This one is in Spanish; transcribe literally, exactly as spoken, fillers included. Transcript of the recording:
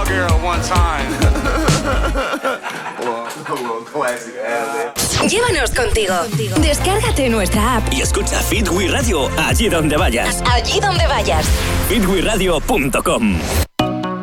girl one time. Llévanos contigo. Descárgate nuestra app y escucha Fit We Radio allí donde vayas. Allí donde vayas. fit we radio punto com